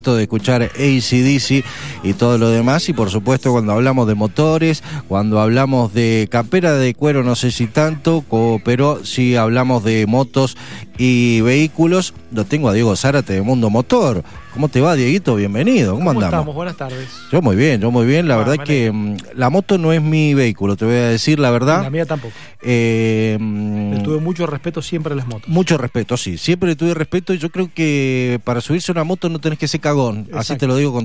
De escuchar AC/DC y todo lo demás, y por supuesto cuando hablamos de motores, cuando hablamos de campera de cuero, no sé si tanto, pero si hablamos de motos y vehículos, lo tengo a Diego Zárate de Mundo Motor. ¿Cómo te va, Dieguito? Bienvenido. ¿Cómo andamos? Estamos? Buenas tardes. Yo muy bien. La verdad es que la moto no es mi vehículo, te voy a decir la verdad. La mía tampoco. Le tuve mucho respeto siempre a las motos. Mucho respeto, sí. Siempre le tuve respeto, y yo creo que para subirse a una moto no tenés que ser cagón. Exacto. Así te lo digo con